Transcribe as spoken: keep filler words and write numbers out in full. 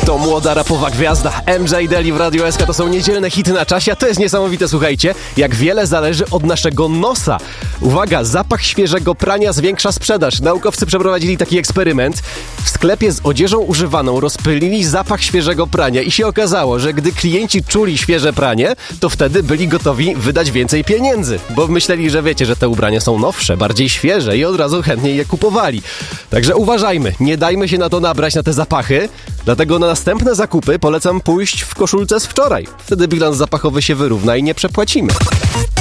To młoda rapowa gwiazda M J Deli w Radio S K. To są niedzielne hity na czasie, a to jest niesamowite, słuchajcie, jak wiele zależy od naszego nosa. Uwaga, zapach świeżego prania zwiększa sprzedaż. Naukowcy przeprowadzili taki eksperyment. W sklepie z odzieżą używaną rozpylili zapach świeżego prania i się okazało, że gdy klienci czuli świeże pranie, to wtedy byli gotowi wydać więcej pieniędzy, bo myśleli, że wiecie, że te ubrania są nowsze, bardziej świeże i od razu chętniej je kupowali. Także uważajmy, nie dajmy się na to nabrać, na te zapachy, dlatego na następne zakupy polecam pójść w koszulce z wczoraj. Wtedy bilans zapachowy się wyrówna i nie przepłacimy.